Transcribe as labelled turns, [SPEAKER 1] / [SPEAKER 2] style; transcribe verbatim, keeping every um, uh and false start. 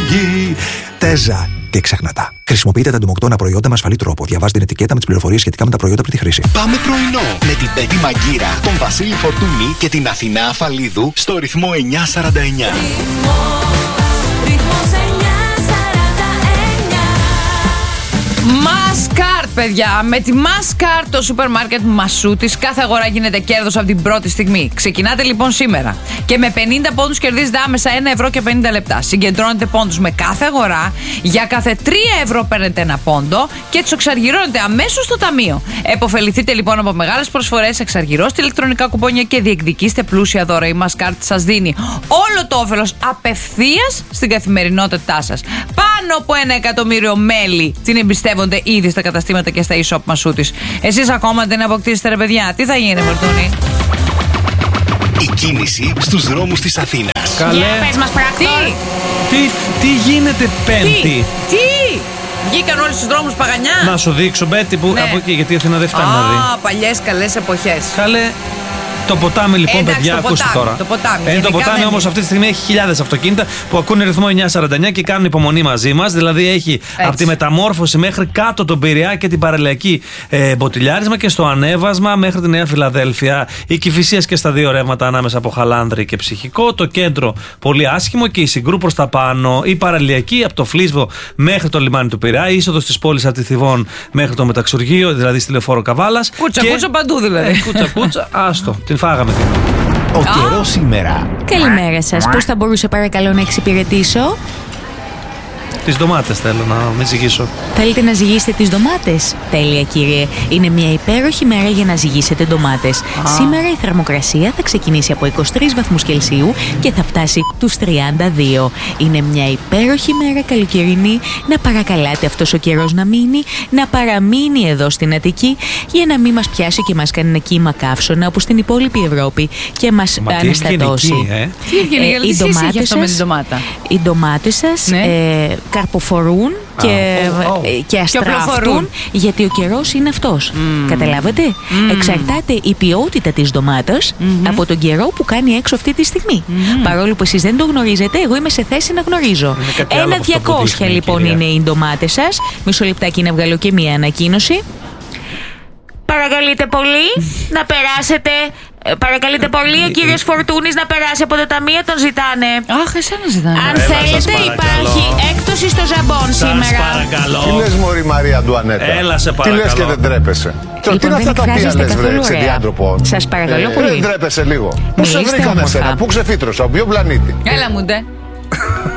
[SPEAKER 1] γη. Τέζα. Και ξεχνάτα. Χρησιμοποιείτε τα εντομοκτώνα προϊόντα με ασφαλή τρόπο. Διαβάζετε την ετικέτα με τις πληροφορίες σχετικά με τα προϊόντα πριν τη χρήση.
[SPEAKER 2] Πάμε πρωινό με την Πέτη Μαγκύρα, τον Βασίλη Φορτούνη και την Αθηνά Αφαλίδου στο ρυθμό εννιά σαράντα εννιά.
[SPEAKER 3] Maskart, παιδιά. Με τη Maskart, το σούπερ μάρκετ Μασούτης, κάθε αγορά γίνεται κέρδος από την πρώτη στιγμή. Ξεκινάτε λοιπόν σήμερα και με πενήντα πόντους κερδίζετε άμεσα ένα ευρώ και πενήντα λεπτά. Συγκεντρώνετε πόντους με κάθε αγορά. Για κάθε τρία ευρώ παίρνετε ένα πόντο και τους εξαργυρώνετε αμέσως στο ταμείο. Εποφεληθείτε λοιπόν από μεγάλες προσφορές, εξαργυρώστε ηλεκτρονικά κουπόνια και διεκδικήστε πλούσια δώρα. Η Maskart σας δίνει όλο το όφελος απευθείας στην καθημερινότητά σας. Πάνω από ένα εκατομμύριο μέλη την εμπιστεύονται ήδη στα καταστήματα και στα e-shop Μασούτης. Εσείς ακόμα δεν αποκτήσετε, ρε παιδιά. Τι θα γίνει, Φορτούνη?
[SPEAKER 2] Η κίνηση στους δρόμους της Αθήνας.
[SPEAKER 4] Καλέ.
[SPEAKER 3] Για πες μας, πράκτορ.
[SPEAKER 4] Τι, τι, τι γίνεται Πέμπτη?
[SPEAKER 3] Τι, τι, βγήκαν όλοι στους δρόμους Παγανιά.
[SPEAKER 4] Να σου δείξω, Μπέτη, που
[SPEAKER 3] Ναι.
[SPEAKER 4] από εκεί, γιατί η Αθήνα δεν φτάνει να δει.
[SPEAKER 3] Α, παλιές καλές εποχές.
[SPEAKER 4] Καλέ. Το ποτάμι λοιπόν,
[SPEAKER 3] Εντάξει,
[SPEAKER 4] παιδιά,
[SPEAKER 3] το
[SPEAKER 4] ακούστε
[SPEAKER 3] ποτάμι,
[SPEAKER 4] τώρα.
[SPEAKER 3] το ποτάμι,
[SPEAKER 4] Ε, το
[SPEAKER 3] γενικά
[SPEAKER 4] ποτάμι
[SPEAKER 3] δεν
[SPEAKER 4] όμως
[SPEAKER 3] είναι.
[SPEAKER 4] αυτή τη στιγμή έχει χιλιάδες αυτοκίνητα που ακούνε ρυθμό εννιά σαράντα εννιά και κάνουν υπομονή μαζί μας. Δηλαδή έχει από τη μεταμόρφωση μέχρι κάτω τον Πειραιά και την παραλιακή ε, μποτιλιάρισμα και στο ανέβασμα μέχρι τη Νέα Φιλαδέλφια. Η Κηφισίας και στα δύο ρεύματα ανάμεσα από Χαλάνδρη και Ψυχικό. Το κέντρο πολύ άσχημο και η Συγκρού προς τα πάνω. Η παραλιακή από το Φλίσβο μέχρι το λιμάνι του Πειραιά. Η είσοδος της πόλης από τη Θηβών μέχρι το Μεταξουργείο, δηλαδή στη Λεωφόρο Καβάλας.
[SPEAKER 3] Κούτσα,
[SPEAKER 4] και...
[SPEAKER 3] κούτσα παντού δηλαδή.
[SPEAKER 4] Ε, κούτσα, κούτσα. Άστο, την φάγαμε.
[SPEAKER 2] Ο καιρός σήμερα.
[SPEAKER 5] Καλημέρα σας. Πώς θα μπορούσα παρακαλώ να εξυπηρετήσω?
[SPEAKER 4] Τις ντομάτες θέλω να μην ζυγίσω.
[SPEAKER 5] Θέλετε να ζυγίσετε τις ντομάτες? Τέλεια, κύριε. Είναι μια υπέροχη μέρα για να ζυγίσετε ντομάτες. Σήμερα η θερμοκρασία θα ξεκινήσει από είκοσι τρεις βαθμούς Κελσίου και θα φτάσει τους τριάντα δύο. Είναι μια υπέροχη μέρα καλοκαιρινή. Να παρακαλάτε αυτός ο καιρός να μείνει, να παραμείνει εδώ στην Αττική για να μην μας πιάσει και μας κάνει ένα κύμα καύσωνα όπως στην υπόλοιπη Ευρώπη και μας
[SPEAKER 4] Μα τι
[SPEAKER 5] αναστατώσει.
[SPEAKER 4] ευγενική, ε.
[SPEAKER 3] Τι ευγενική,
[SPEAKER 5] Ε,
[SPEAKER 3] τι
[SPEAKER 5] οι
[SPEAKER 3] σχέση έχει
[SPEAKER 5] ντομάτες
[SPEAKER 3] αυτό με την
[SPEAKER 5] σας-
[SPEAKER 3] ντομάτα?
[SPEAKER 5] Οι ντομάτες σας
[SPEAKER 3] Ναι.
[SPEAKER 5] ε, καρποφορούν και,
[SPEAKER 4] oh, oh.
[SPEAKER 5] ε, και αστράφτουν
[SPEAKER 3] οπλοφορούν.
[SPEAKER 5] γιατί ο καιρός είναι αυτός. Καταλάβατε? Εξαρτάται η ποιότητα της ντομάτας από τον καιρό που κάνει έξω αυτή τη στιγμή. Παρόλο που εσείς δεν το γνωρίζετε, εγώ είμαι σε θέση να γνωρίζω.
[SPEAKER 4] Είναι κάτι άλλο
[SPEAKER 5] Ένα
[SPEAKER 4] από αυτό που
[SPEAKER 5] διακόσια
[SPEAKER 4] δείχνει,
[SPEAKER 5] λοιπόν
[SPEAKER 4] κυρία.
[SPEAKER 5] είναι οι ντομάτες σας. Μισό λεπτάκι να βγάλω και μία ανακοίνωση. Παρακαλείτε πολύ να περάσετε. ε, Παρακαλείτε πολύ ο κύριος Φορτούνης να περάσει από το ταμείο, τον ζητάνε.
[SPEAKER 3] Αχ, εσένα ζητάνε.
[SPEAKER 5] Αν
[SPEAKER 4] Έλα, σας
[SPEAKER 5] θέλετε,
[SPEAKER 4] παρακαλώ.
[SPEAKER 5] υπάρχει έκπτωση στο ζαμπόν
[SPEAKER 4] Σας
[SPEAKER 5] σήμερα.
[SPEAKER 4] παρακαλώ.
[SPEAKER 6] Τι λες μωρή Μαρία Αντουανέτα?
[SPEAKER 4] Έλα, σε
[SPEAKER 6] Τι
[SPEAKER 4] παρακαλώ.
[SPEAKER 6] λες και δεν τρέπεσαι? Τι
[SPEAKER 5] Λοιπόν,
[SPEAKER 6] είναι
[SPEAKER 5] δεν
[SPEAKER 6] αυτά τα οποία
[SPEAKER 5] εκφράζεστε
[SPEAKER 6] λες βρε
[SPEAKER 5] καθόλου ωραία.
[SPEAKER 6] ξεδιάντροπο?
[SPEAKER 5] Σας παρακαλώ
[SPEAKER 6] Ε,
[SPEAKER 5] πολύ.
[SPEAKER 6] Δεν τρέπεσαι λίγο? Πού σε
[SPEAKER 5] Μιλήστε
[SPEAKER 6] βρήκανε
[SPEAKER 5] όμορφα.
[SPEAKER 6] εσένα? Πού ξεφύτρωσα? Από ποιο πλανήτη?
[SPEAKER 3] Έλα μου ντε.